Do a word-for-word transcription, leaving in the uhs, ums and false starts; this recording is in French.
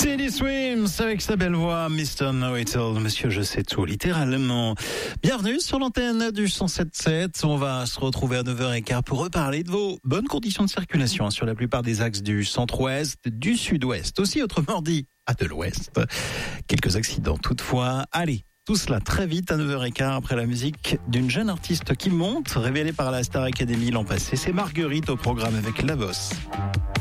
Teddy Swims avec sa belle voix, mister Know-It-All, monsieur je sais tout, littéralement. Bienvenue sur l'antenne du cent sept sept. On va se retrouver à neuf heures quinze pour reparler de vos bonnes conditions de circulation sur la plupart des axes du centre-ouest, du sud-ouest, aussi autrement dit à de l'ouest. Quelques accidents toutefois. Allez, tout cela très vite à neuf heures quinze après la musique d'une jeune artiste qui monte, révélée par la Star Academy l'an passé. C'est Marguerite au programme avec La Bosse.